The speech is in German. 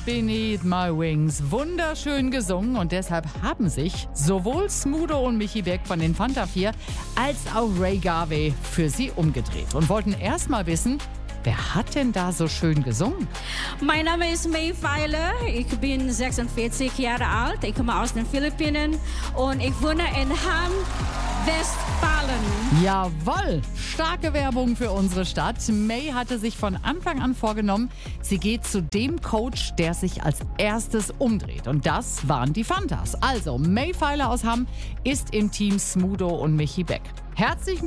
Beneath My Wings wunderschön gesungen und deshalb haben sich sowohl Smudo und Michi Beck von den Fanta 4 als auch Ray Garvey für sie umgedreht und wollten erst mal wissen, wer hat denn da so schön gesungen? Mein Name ist May Pfeiler, ich bin 46 Jahre alt, ich komme aus den Philippinen und ich wohne in Ham, Westfalen. Jawohl, starke Werbung für unsere Stadt. May hatte sich von Anfang an vorgenommen, sie geht zu dem Coach, der sich als erstes umdreht. Und das waren die Fantas. Also May Pfeiler aus Hamm ist im Team Smudo und Michi Beck. Herzlichen